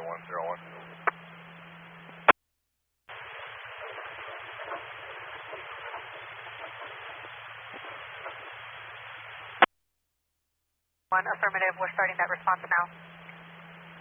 9101. One affirmative. We're starting that response now.